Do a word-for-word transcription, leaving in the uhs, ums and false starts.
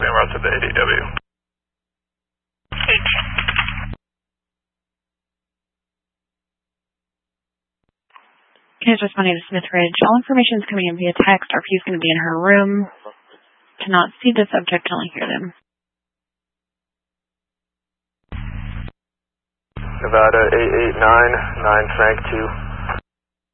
being brought to the A D W. H. Here's responding to Smith Ridge. All information is coming in via text. R P is going to be in her room. Cannot see the subject, only hear them. Nevada eight eight nine, nine Frank two.